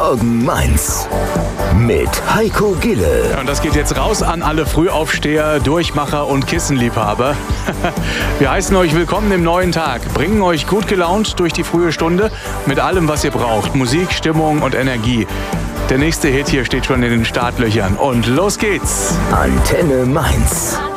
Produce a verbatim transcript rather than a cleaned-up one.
Morgen Mainz mit Heiko Gille. Ja, und das geht jetzt raus an alle Frühaufsteher, Durchmacher und Kissenliebhaber. Wir heißen euch willkommen im neuen Tag, bringen euch gut gelaunt durch die frühe Stunde mit allem, was ihr braucht. Musik, Stimmung und Energie. Der nächste Hit hier steht schon in den Startlöchern und los geht's. Antenne Mainz.